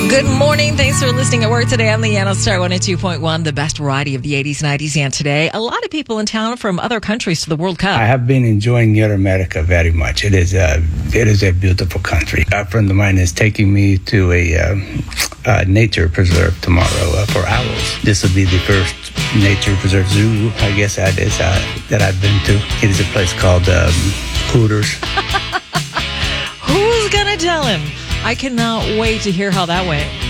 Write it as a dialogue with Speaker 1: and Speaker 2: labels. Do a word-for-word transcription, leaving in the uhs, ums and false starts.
Speaker 1: Good morning. Thanks for listening at work today. I'm Leanna Star one oh two point one, the best variety of the eighties, nineties, and today. A lot of people in town from other countries to the World Cup.
Speaker 2: I have been enjoying North America very much. It is a, it is a beautiful country. A friend of mine is taking me to a, um, a nature preserve tomorrow uh, for owls. This will be the first nature preserve zoo, I guess that is, uh, that I've been to. It is a place called um, Hooters.
Speaker 1: Who's going to tell him? I cannot wait to hear how that went.